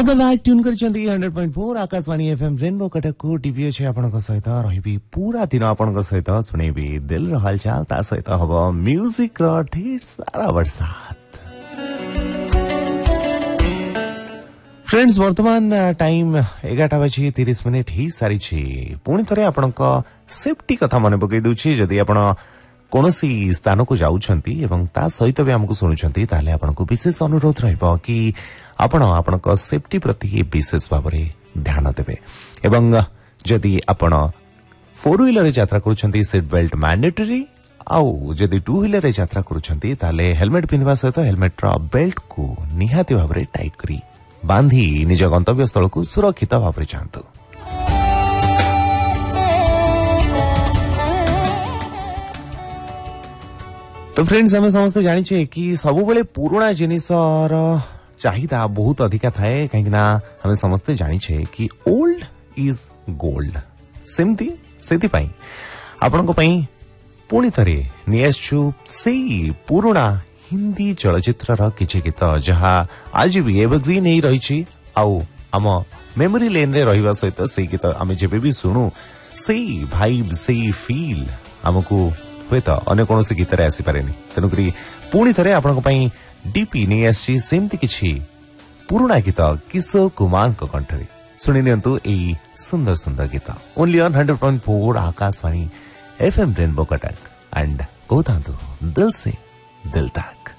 Welcome back tune करछंती 100.4 Akashvani FM rainbow Cuttack को TV अछि आपनक सहित रहिबी पूरा दिन आपनक सहित सुनेबी दिल र हालचाल ता सहित हबो म्यूजिक र ढेर सारा बरसात। फ्रेंड्स वर्तमान टाइम 11:30 ही सारी छी। पुणी थरे आपनक सेफ्टी कथा मने पकई दुछि। जदि आपण कोनोसी स्थान को जाउछंती एवं ता सहित भी हमकु सुनुछंती ताले आपनको विशेष अनुरोध रहइबो कि आपण आपनक सेफ्टी प्रति विशेष भाबरे ध्यान देबे एवं जदि आपण 4 व्हीलर रे यात्रा करूछंती सीट बेल्ट मैंडेटरी आउ जदि 2 व्हीलर रे यात्रा करूछंती ताले हेलमेट पिनवा सहित हेलमेट रो बेल्ट को निहाती भाबरे टाइट करी बांधी निज गंतव्य स्थल को सुरक्षित भाबरे जांतु। तो फ्रेंड्स हमें समझते जानी छे कि सब बेले पुराना जिनिस चाहिदा बहुत अधिका थाए कहीं ना हमें समझते जानी छे कि ओल्ड इज गोल्ड सेमती सेति पई आपन को पई पुणी थरे नियसछु सेई पुराना हिंदी चलचित्र रा किछि गीत जहा आज भी एवरग्रीन ही रही छी आउ हम मेमोरी लेन रे रहिबा सहित सेई गीत हमें जेबे भी सुनु सेई वाइब सेई फील हमकु हुएत अन्य कौन से गीत आसी पारे तेणुक पुणी थे आपण डीपी नहीं आसी सेमती किछि पुराना गीत किशोर कुमार कंठरे शुणी नियंतु एई सुंदर सुंदर गीत only on 100.4 Akashvani FM rainbow Cuttack and कहता दिल से दिल तक।